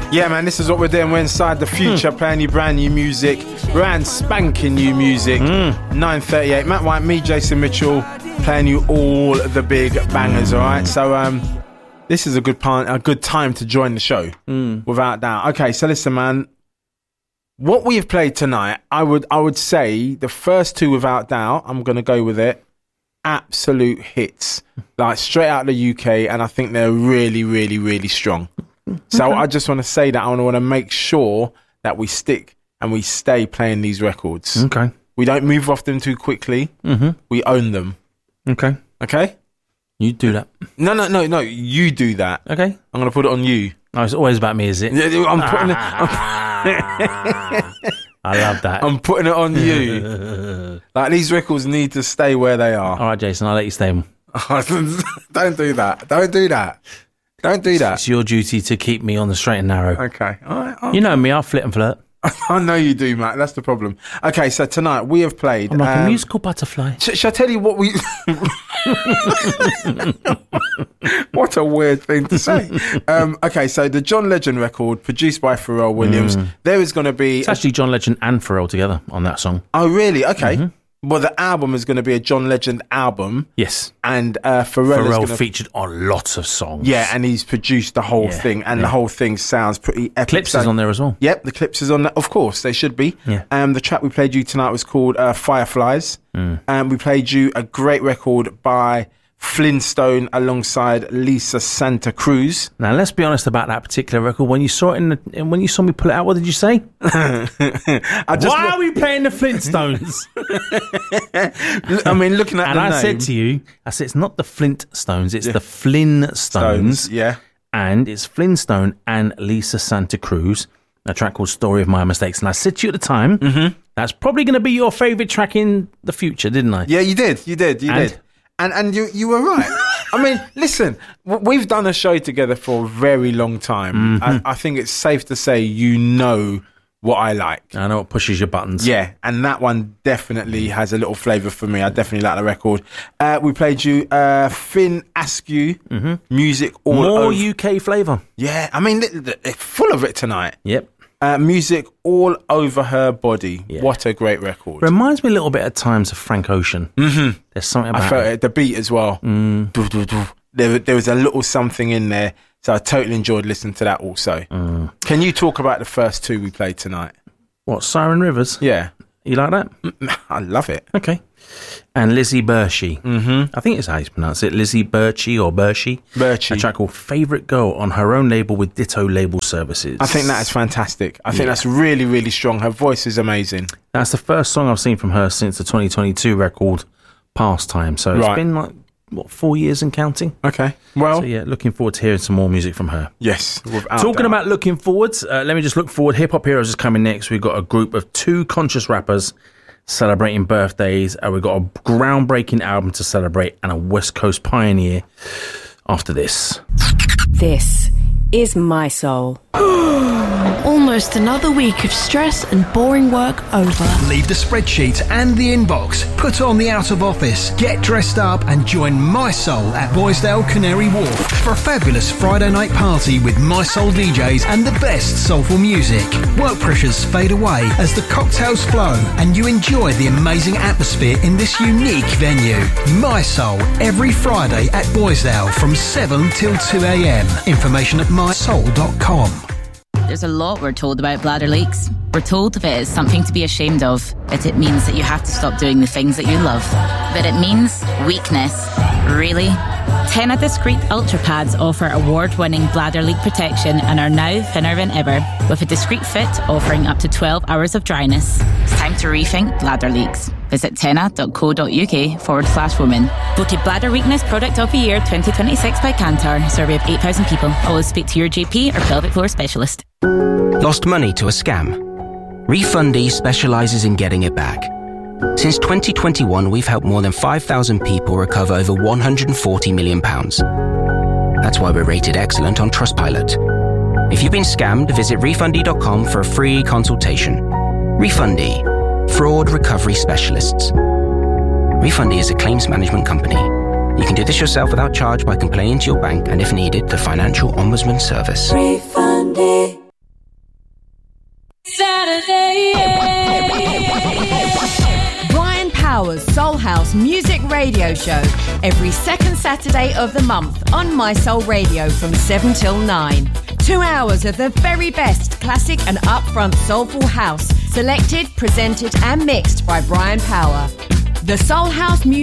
Yeah, man, this is what we're doing. We're inside the future, playing you brand new music, brand spanking new music. 9:38. Matt White, me, Jason Mitchell, playing you all the big bangers. All right, so this is a good time to join the show, without doubt. Okay, so listen, man. What we have played tonight, I would say the first two, without doubt, I'm gonna go with it. Absolute hits, like straight out of the UK, and I think they're really, really, really strong. So I just want to say that I want to make sure that we stick and we stay playing these records. Okay. We don't move off them too quickly. We own them. Okay. Okay? You do that. No. You do that. Okay. I'm going to put it on you. Oh, it's always about me, is it? Yeah, I'm putting it... I love that. I'm putting it on you. Like, these records need to stay where they are. All right, Jason, I'll let you stay. Don't do that. Don't do that. Don't do that. It's your duty to keep me on the straight and narrow. Okay. All right. You know me, I'll flit and flirt. I know you do, Matt. That's the problem. Okay, so tonight we have played... I'm like a musical butterfly. Shall I tell you what we... What a weird thing to say. Okay, so the John Legend record, produced by Pharrell Williams, there is going to be... It's actually John Legend and Pharrell together on that song. Oh, really? Okay. Well, the album is going to be a John Legend album. Yes. And Pharrell is gonna... featured on lots of songs. Yeah, and he's produced the whole thing, and the whole thing sounds pretty epic. Clips is on there as well. Yep, the Clips is on there. Of course, they should be. Yeah. The track we played you tonight was called Fireflies. And we played you a great record by Flintstone alongside Lisa Santa Cruz. Now, let's be honest about that particular record. When you saw it when you saw me pull it out, what did you say? Why are we playing the Flintstones? I mean, looking at and the I name... said to you, it's not the Flintstones, it's the Flintstones. Yeah. And it's Flintstone and Lisa Santa Cruz, a track called Story of My Mistakes. And I said to you at the time, that's probably going to be your favourite track in the future, didn't I? Yeah, you did. And you were right. I mean, listen, we've done a show together for a very long time. I think it's safe to say you know what I like. I know what pushes your buttons. Yeah, and that one definitely has a little flavour for me. I definitely like the record. We played you Finn Askew, music all More over. UK flavour. Yeah, I mean, they're full of it tonight. Yep. Music all over her body. Yeah. What a great record. Reminds me a little bit at times of Frank Ocean. There's something about I felt it. The beat as well. There was a little something in there. So I totally enjoyed listening to that also. Can you talk about the first two we played tonight? What, Siren Rivers? Yeah. You like that? I love it. Okay. And Lizzie Birchie. I think it's how you pronounce it. Lizzie Birchie or Birchie. A track called Favourite Girl on her own label with Ditto Label Services. I think that is fantastic. I think that's really, really strong. Her voice is amazing. That's the first song I've seen from her since the 2022 record Pastime. So it's been like, 4 years and counting? Okay. Well. So yeah, looking forward to hearing some more music from her. Yes. Talking about looking forwards, let me just look forward. Hip Hop Heroes is coming next. We've got a group of 2 conscious rappers celebrating birthdays. We've got a groundbreaking album to celebrate and a West Coast pioneer after this. This is My Soul. Almost another week of stress and boring work over. Leave the spreadsheet and the inbox. Put on the out of office. Get dressed up and join My Soul at Boisdale Canary Wharf for a fabulous Friday night party with My Soul DJs and the best soulful music. Work pressures fade away as the cocktails flow and you enjoy the amazing atmosphere in this unique venue. My Soul, every Friday at Boisdale from 7 till 2 a.m. Information at mysoul.com. There's a lot we're told about bladder leaks. We're told that it is something to be ashamed of, that it means that you have to stop doing the things that you love. But it means weakness. Really? Tena Discreet Ultra Pads offer award-winning bladder leak protection and are now thinner than ever, with a discreet fit offering up to 12 hours of dryness. It's time to rethink bladder leaks. Visit tena.co.uk/women. Voted Bladder Weakness Product of the Year 2026 by Kantar. Survey of 8,000 people. Always speak to your GP or pelvic floor specialist. Lost money to a scam? Refundee specialises in getting it back. Since 2021, we've helped more than 5,000 people recover over £140 million. That's why we're rated excellent on Trustpilot. If you've been scammed, visit refundee.com for a free consultation. Refundee. Fraud recovery specialists. Refundee is a claims management company. You can do this yourself without charge by complaining to your bank and, if needed, the Financial Ombudsman Service. Refundee. Brian Power's Soul House Music Radio Show every second Saturday of the month on My Soul Radio from 7 till 9. 2 hours of the very best classic and upfront soulful house, selected, presented and mixed by Brian Power. The Soul House Music